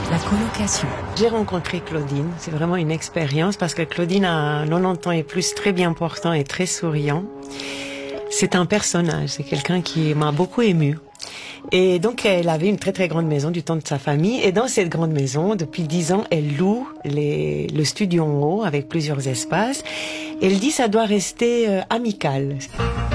La colocation. J'ai rencontré Claudine, c'est vraiment une expérience parce que Claudine a 90 ans et plus, très bien portant et très souriant. C'est un personnage, c'est quelqu'un qui m'a beaucoup émue. Et donc elle avait une très très grande maison du temps de sa famille et dans cette grande maison, depuis 10 ans, elle loue le studio en haut avec plusieurs espaces. Elle dit ça doit rester amical.